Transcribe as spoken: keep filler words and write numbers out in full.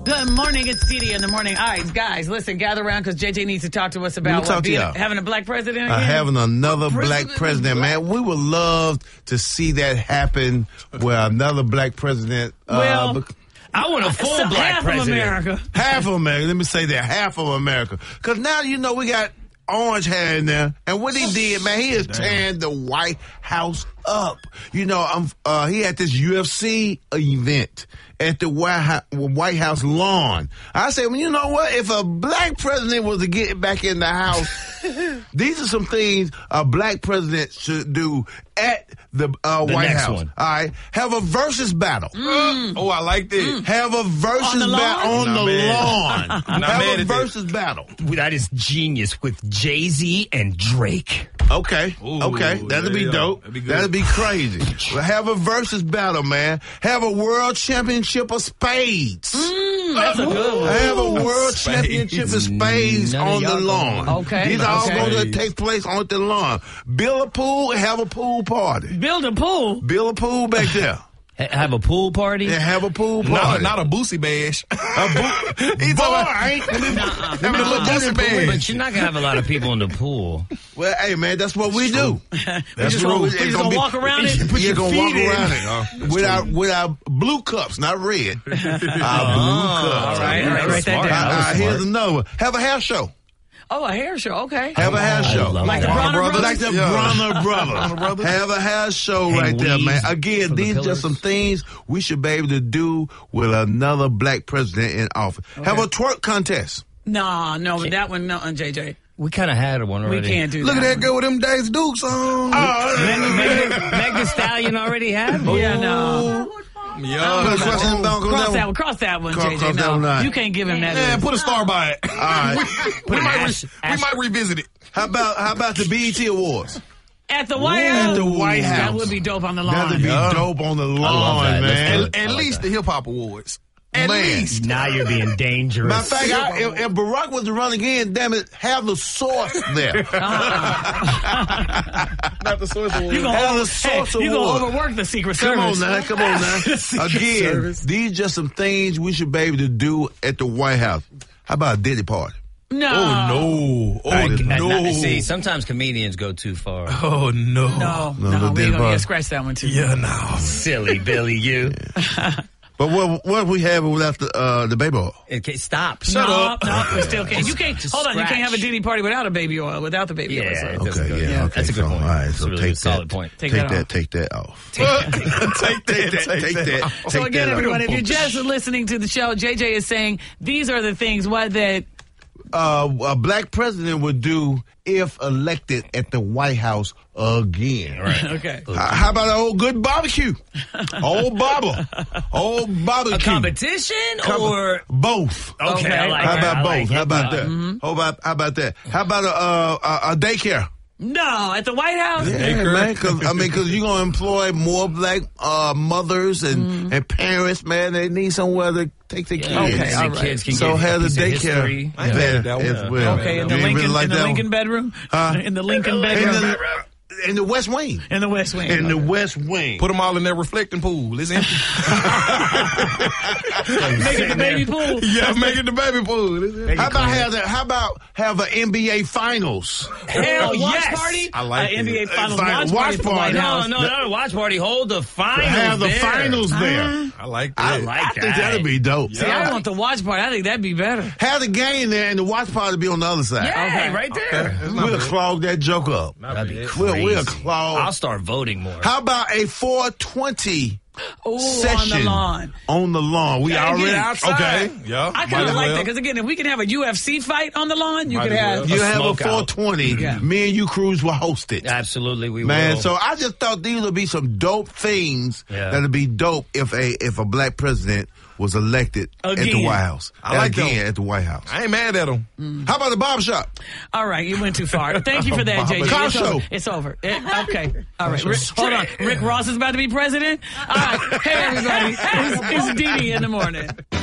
Good morning, it's Didi in the morning. All right, guys, listen, gather around because J J needs to talk to us about talk what, to being, y'all. having a black president again. Uh, having another President black president, black. man. We would love to see that happen where another black president. Well, uh, bec- I want a full So black half president. of America. half of America. Let me say that half of America, because now you know we got orange hair in there, and what he did, man, he is tearing the White House up. You know, um, uh, he had this U F C event at the White House, White House lawn. I said, well, you know what? If a black president was to get back in the house, these are some things a black president should do at the, uh, The White next House. one. All right, have a versus battle. Mm. Oh, I like that. Have a versus On the lawn? battle on Not the bad. lawn. Not Have mad a at that. versus battle. That is genius with Jay-Z and Drake. Okay, Ooh, okay, that'll be yeah, dope. that'd be good. That'll be crazy. Well, have a versus battle, man. Have a world championship of spades. That's a good one. Have a world Spades. championship of spades None of on the y'all lawn. gonna- Okay, These are all okay. going to take place on the lawn. Build a pool and have a pool party. Build a pool. Build a pool back there. Ha- have a pool party? And have a pool Not, party. not a Boosie bash. a boo- He's Boy, all right. Give me the little Boosie bash. But you're not going to have a lot of people in the pool. Well, hey, man, that's what we do. We That's just what gonna, we- we it's just gonna gonna be- walk around it. Put You're your gonna walk feet in. around it with our with our blue cups, not red. Our blue cups. All right, all right, write that Smart. down. That was Uh, here's smart. another one. Have a hair show. Oh, a hair show. Okay. Have a hair I show. love Like the that. Bronner Brothers? Like the Yeah. Bronner brothers. Brothers? Have a hair show Hang right there, man. weaves Again, from the these are pillars. some things we should be able to do with another black president in office. Have a twerk contest. No, no, but that one, no, uh, J J. We kind of had one We already. can't do Look at that. that girl with them Days Dukes on. Meg, Meg, Meg Thee Stallion already had one. Yeah, no. Yeah. Put a question in the back on Cross that that one. one. Cross that one, Cross- J J. cross that No, one out. you can't give him that. Man, list. put a star by it. All right. we, an might ash- re- ash- we might revisit it. How about how about the B E T Awards? At the White Ooh, House. at the White That House. would be dope on the lawn. That'd be Yeah. dope on the love lawn, that. Let's man. do At, it. at I like least that. the Hip Hop Awards. At Man. least. Now you're being dangerous. Matter of fact, I, if, if Barack was to run again, damn it, have the source there. Not the Source Awards. You gonna, Have over, the source hey, you gonna award. overwork the Secret Come on Service. now, come on now. Again, Service. these just some things we should be able to do at the White House. How about a Diddy party? No. Oh, no. Oh, I- I- no. not- see, sometimes comedians go too far. Oh, no. No, No, no, the we Diddy ain't gonna party. yeah, scratch that one too. Yeah, no. Silly Billy, you. But what what if we have it without the uh, the baby oil? Okay, stop. no, up. no, we still can't. You can't. Just Hold on, you can't have a scratch. Diddy party without a baby oil. Without the baby Yeah, oil. it So. doesn't Okay, go yeah, there. okay. That's a good so, point. All right, That's so a really take good, solid that, point. Take Take that that, off. take that off. Take that. Take that, take that. So take again, that everyone, off. if you're just listening to the show, J J is saying these are the things what that. uh, a black president would do if elected at the White House again. Right. Okay. Uh, how about an old good barbecue? Old bobber. Old barbecue. A competition Com- or both. okay, I like How that. about I both? like how it. about that? Mm-hmm. How about how about that? How about a uh, a, a daycare? No, at the White House. Yeah, man. Cause, I mean, because you're gonna employ more black uh, mothers and, Mm-hmm. and parents, man. They need somewhere to take their kids. Okay, the all right. kids can So get have the a piece of daycare history. I ain't mad at that one. as well. Okay, in the You ain't Lincoln, really like in the that Lincoln one? bedroom, Huh? in the Lincoln In bedroom, the, in the West Wing. in the West Wing. In the West Wing. Put them all in that reflecting pool. It's empty. Make it the baby pool. yeah, make it the baby pool. It's empty. How about have the, how about have an N B A Finals? Hell Oh, watch yes. party. I like uh, N B A it. Finals Uh, watch, watch party at the White party. House. No, no, not a watch party. Hold the finals. Have the there. finals there. I like that. I like I think that. that'd be dope. See, I want the watch party. I think that'd be better. Have the game there and the watch party be on the other side. Yeah, Okay. right there. That's not We'll bad. clog that joke up. Not That'd be bad. crazy. We'll, we'll clog. I'll start voting more. How about a four twenty Ooh, session on the lawn. on the lawn? We Yeah, already again. outside. Okay. Yeah. I kind might of as like well. that because again, if we can have a U F C fight on the lawn, you Might could as have. well. You A have a smoke four out. twenty. Yeah. Me and you crews will host it. Absolutely, we Man, will. so I just thought these would be some dope things Yeah. that'd be dope if a if a black president was elected at the Again. White House. I like again that. at the White House. I ain't mad at them. How about the barbershop? All right, you went too far. Thank you for that, J J. Car It's show. over. It's over. It- okay. All right. Rick, hold on. Rick Ross is about to be president. All right. Hey, everybody. It's, it's Dee Dee in the morning.